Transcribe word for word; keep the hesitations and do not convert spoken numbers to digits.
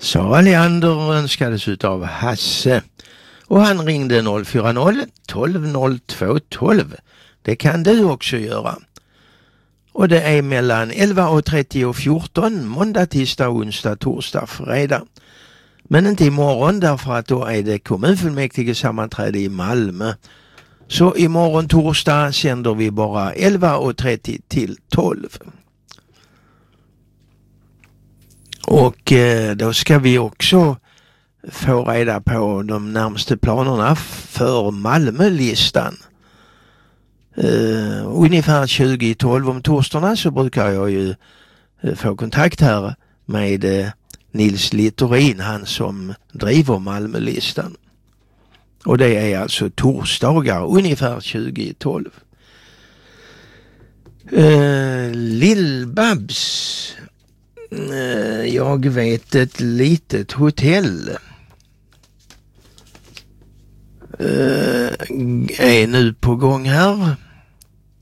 Sara Leander önskades utav Hasse och han ringde noll fyra noll tolv noll två tolv. Det kan du också göra. Och det är mellan elva och trettio och fjorton måndag, tisdag, onsdag, torsdag, fredag. Men inte imorgon därför att då är det kommunfullmäktige sammanträde i Malmö. Så imorgon torsdag sänder vi bara elva och trettio till tolv. Och eh, då ska vi också få reda på de närmaste planerna för Malmölistan. Uh, ungefär tjugo i tolv om torsdagarna så brukar jag ju uh, få kontakt här med uh, Nils Littorin, han som driver Malmölistan. Och det är alltså torsdagar ungefär tjugo i tolv. Uh, Lill-Babs, uh, jag vet ett litet hotell uh, är nu på gång här.